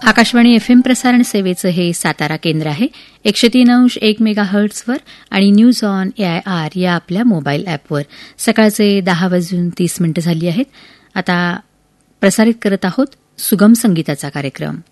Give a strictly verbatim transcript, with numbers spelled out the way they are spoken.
Akashvani FM प्रसारण सेवेचं हे सातारा केंद्र आहे. एकशे तीन अंश एक मेगा हर्ट्झवर आणि न्यूज ऑन एआयआर या आपल्या मोबाईल ॲपवर सकाळचे दहा वाजून तीस मिनिटं झाली आहेत. आता प्रसारित करत आहोत सुगम संगीताचा कार्यक्रम.